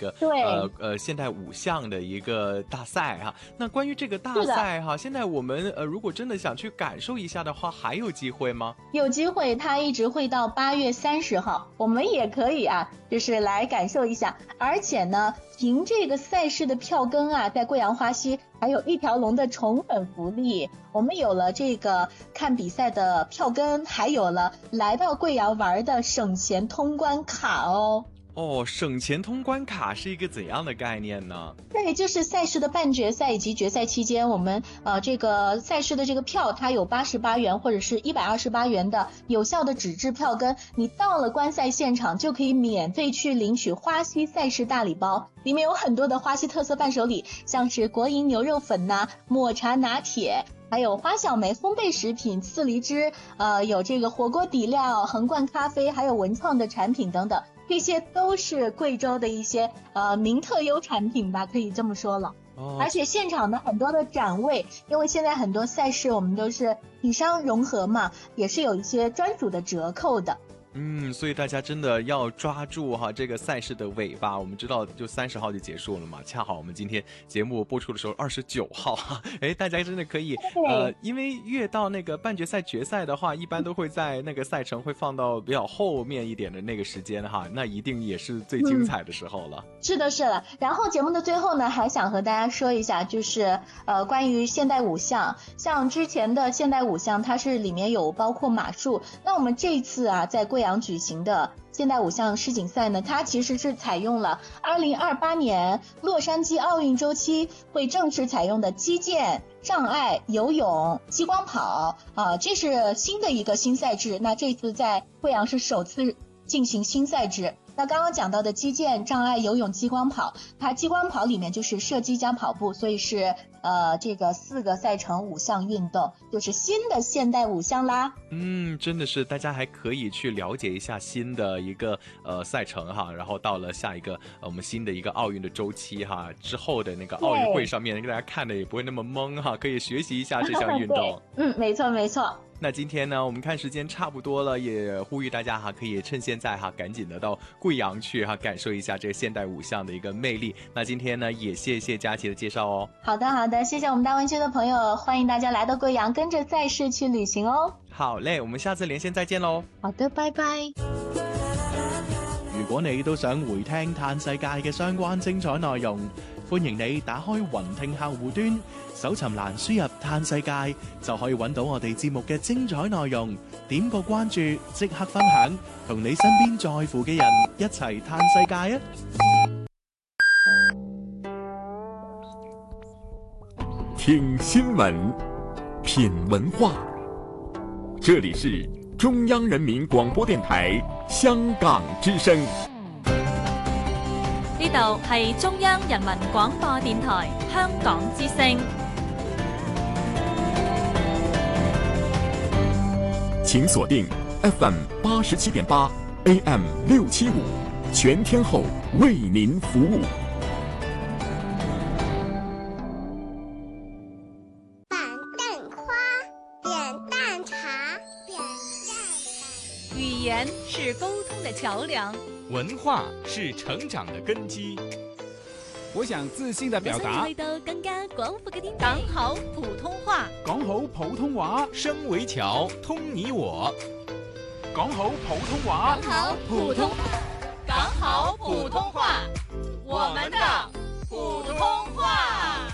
个对现代舞项的一个大赛哈。那关于这个大赛哈，现在我们如果真的想去感受一下的话，还有机会吗？ 有机会，它一直会到8月30号，我们也可以啊，就是来感受一下。而且呢，凭这个赛事的票根啊，在贵阳花溪还有一条龙的宠粉福利，我们有了这个看比赛的票根，还有了来到贵阳玩的省钱通关卡哦。 哦，省钱通关卡是一个怎样的概念呢？ 对，就是赛事的半决赛以及决赛期间，我们这个赛事的这个票，它有88元或者是128元的有效的纸质票根，你到了观赛现场就可以免费去领取花溪赛事大礼包，里面有很多的花溪特色伴手礼，像是国营牛肉粉呐、抹茶拿铁，还有花小梅烘焙食品、刺梨汁，有这个火锅底料、恒罐咖啡，还有文创的产品等等。这些都是贵州的一些名特优产品吧，可以这么说了。而且现场的很多的展位，因为现在很多赛事我们都是以商融合嘛，也是有一些专属的折扣的。 所以大家真的要抓住哈这个赛事的尾巴。我们知道就30号就结束了嘛，恰好我们今天节目播出的时候29号哈，大家真的可以因为越到那个半决赛决赛的话，一般都会在那个赛程会放到比较后面一点的那个时间哈，那一定也是最精彩的时候了。 是的是的。然后节目的最后呢，还想和大家说一下，就是关于现代舞项，像之前的现代舞项它是里面有包括马术，那我们这一次啊在贵阳举行的现代舞项世锦赛呢，它其实是采用了2028年洛杉矶奥运周期会正式采用的击剑、障碍、游泳、激光跑这是新的一个新赛制。那这次在贵阳是首次进行新赛制。那刚刚讲到的击剑、障碍、游泳、激光跑，它激光跑里面就是射击加跑步，所以是这个4个赛程5项运动，就是新的现代舞项啦。 真的是大家还可以去了解一下新的一个赛程哈，然后到了下一个我们新的一个奥运的周期哈，之后的那个奥运会上面，给大家看的也不会那么懵哈，可以学习一下这项运动。 没错没错。 那今天呢，我们看时间差不多了，也呼吁大家哈，可以趁现在哈，赶紧的到贵阳去哈，感受一下这个现代舞项的一个魅力。那今天呢，也谢谢佳琪的介绍哦。 好的好的，谢谢我们大湾区的朋友，欢迎大家来到贵阳，跟着赛事去旅行哦。 好嘞，我们下次连线再见喽。 好的，拜拜。 如果你都想回聽嘆世界嘅相關精彩內容，歡迎你打開雲聽客戶端，搜尋欄輸入嘆世界，就可以揾到我哋節目嘅精彩內容。點個關注，即刻分享，同你身邊在乎嘅人一齊嘆世界啊！ 聽新聞，品文化，這裡是中央人民廣播電台香港之聲。 呢度係中央人民廣播電台香港之聲。 請鎖定 FM 87.8 AM 675，全天候為您服務。 板凳花，扁担茶，扁担。 語言是溝通的橋梁， 文化是成長的根基。 我想自信地表達， 去到更加廣闊嘅天地。講好普通話， 講好普通話， 聲為橋，通你我。 講好普通話， 講好普通，講好普通話，我們的普通話。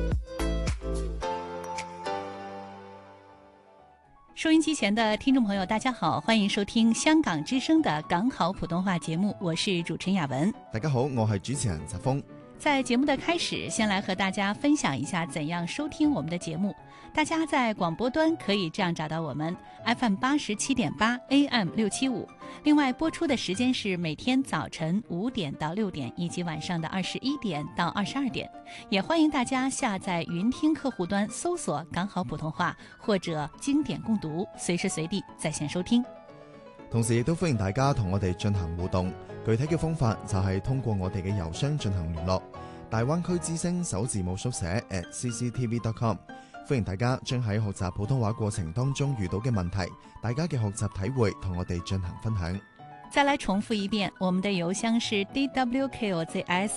收音機前的聽眾朋友，大家好，歡迎收聽香港之聲的港好普通話節目，我是主持人雅文。 大家好，我係主持人澤峰。 在節目的開始，先來和大家分享一下怎樣收聽我們的節目。大家在廣播端可以這樣找到我們 FM 87.8 AM 675，另外播出的時間是每天早晨5點到6點，以及晚上的21點到22點。也歡迎大家下載雲聽客戶端搜索港好普通話或者經典共讀，隨時隨地在線收聽。 同時亦都歡迎大家同我哋進行互動，具體嘅方法就係通過我哋嘅郵箱進行聯絡，大灣區之聲首字母縮寫@cctv.com。歡迎大家將喺學習普通話過程當中遇到嘅問題，大家嘅學習體會同我哋進行分享。 再來重複一遍，我們的郵箱是dwkozs